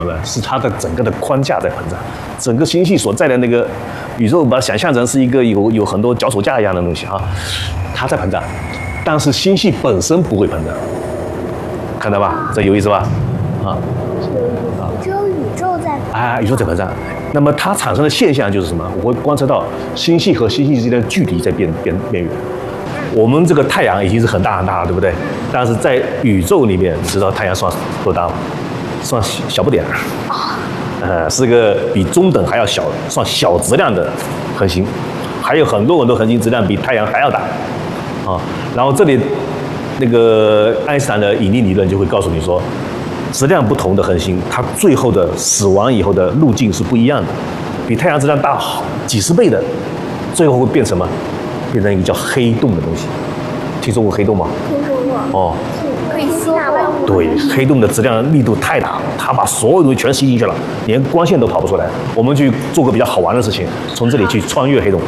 是它的整个的框架在膨胀，整个星系所在的那个宇宙，把它想象成是一个有很多脚手架一样的东西啊，它在膨胀，但是星系本身不会膨胀，看到吧？这有意思吧？啊， 只有宇宙在宇宙在膨胀。那么它产生的现象就是什么？我会观测到星系和星系之间的距离在变远。我们这个太阳已经是很大很大了，对不对？但是在宇宙里面，你知道太阳算多大吗？算小不点儿，是个比中等还要小，算小质量的恒星，还有很多恒星质量比太阳还要大，啊，然后这里那个爱因斯坦的引力理论就会告诉你说，质量不同的恒星，它最后的死亡以后的路径是不一样的，比太阳质量大几十倍的，最后会变成什么？变成一个叫黑洞的东西。听说过黑洞吗？ 听说过。 哦。 可以吸纳万物。 对，黑洞的质量力度太大了，它把所有东西全吸进去了，连光线都跑不出来。我们去做个比较好玩的事情，从这里去穿越黑洞。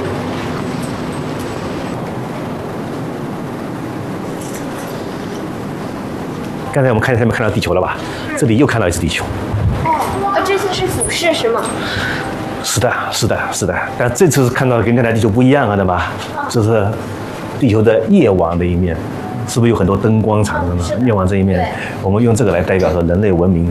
刚才我们看见没看到地球了吧？这里又看到一次地球。 这次是俯视是吗？ 是的。但这次看到的跟刚才地球不一样了的吧？这是地球的夜晚的一面。是不是有很多灯光产生的？夜晚这一面，我们用这个来代表说人类文明。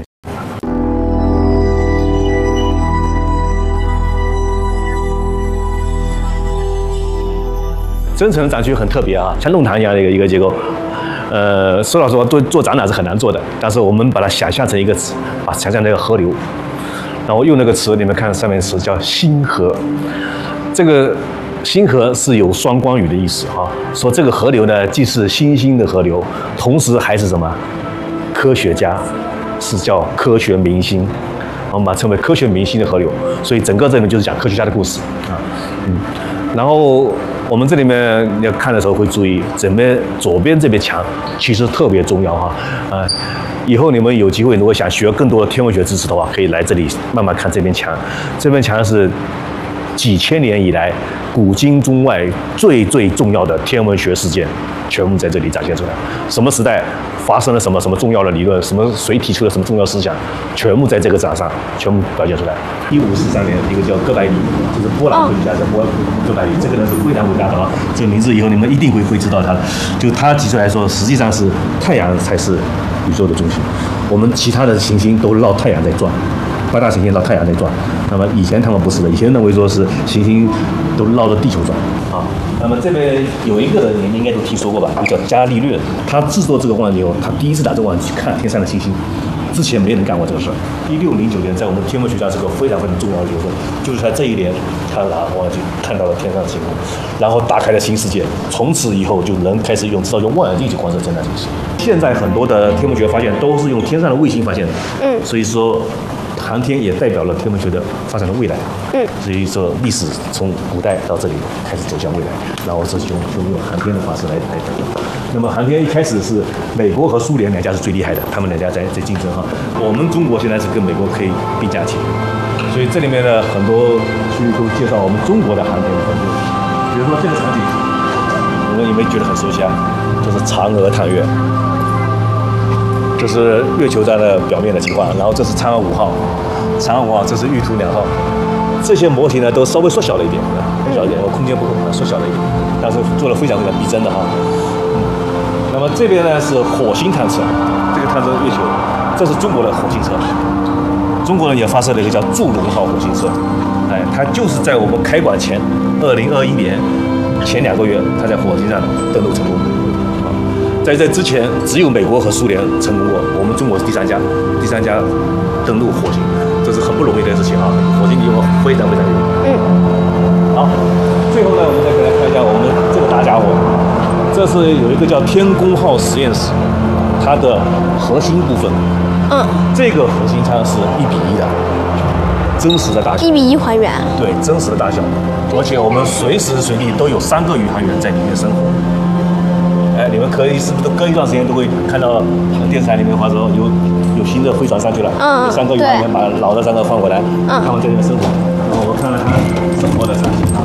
真诚展区很特别啊，像弄堂一样的一个结构。说老实话，做展览是很难做的，但是我们把它想象成一个词，想象成一个河流，然后用那个词，你们看上面词叫星河，这个。星河是有双关语的意思啊，说这个河流呢，既是星星的河流，同时还是什么？科学家，是叫科学明星，我们把它称为科学明星的河流。所以整个这里面就是讲科学家的故事啊，然后我们这里面要看的时候会注意，左边这边墙其实特别重要哈，以后你们有机会如果想学更多的天文学知识的话，可以来这里慢慢看这边墙，这边墙是几千年以来。古今中外最重要的天文学事件，全部在这里展现出来。什么时代发生了什么重要的理论，谁提出了什么重要思想，全部在这个展上全部表现出来。1543年，一个叫哥白尼，就是波兰科学家叫哥白尼，这个人是非常伟大的啊。这个名字以后你们一定会知道他的。就他提出来说，实际上是太阳才是宇宙的中心，我们其他的行星都绕太阳在转。8大行星绕太阳在转，那么以前他们不是的，以前认为说是行星都绕着地球转啊。那么这边有一个人你们应该都听说过吧，就叫伽利略，他制作这个望远镜后，他第一次拿这个望远镜去看天上的星星，之前没人干过这个事儿。1609年，在我们天文学家是个非常重要的一个，就是在这一年，他拿望远镜看到了天上的星空，然后打开了新世界，从此以后就能开始知道用望远镜去观测天上星星。现在很多的天文学发现都是用天上的卫星发现的，所以说。航天也代表了天文学的发展的未来，所以说历史从古代到这里开始走向未来，然后是用航天的方式来代表。那么航天一开始是美国和苏联两家是最厉害的，他们两家在竞争哈。我们中国现在是跟美国可以并驾齐驱，所以这里面的很多区域都介绍我们中国的航天的分布。比如说这个场景，你们有没有觉得很熟悉啊？就是嫦娥探月。这是月球站的表面的情况，然后这是嫦娥5号，嫦娥5号这是玉兔2号，这些模型呢都稍微缩小了一点，空间不够，缩小了一点，但是做了非常逼真的哈。那么这边呢是火星探测，这个探测月球，这是中国的火星车，中国人也发射了一个叫祝融号火星车，它就是在我们开馆前，2021年前2个月，它在火星上登陆成功。在这之前，只有美国和苏联成功过，我们中国是第三家登陆火星，这是很不容易的事情啊！火星离我们非常远。好，最后呢，我们再给大家看一下我们这个大家伙，这是有一个叫天宫号实验室，它的核心部分，这个核心舱是1:1的，真实的大小 ，1:1还原。 对，真实的大小，而且我们随时随地都有3个宇航员在里面生活。你们可以是不是隔一段时间都会看到电视台里面话说有新的飞船上去了，3个宇航员把老的3个放回来，他们在这边生活。然后我看了他生活的场景啊，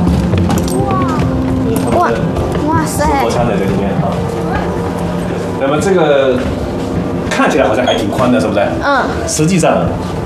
哇塞， 生活舱在这里面啊。那么这个看起来好像还挺宽的，是不是？实际上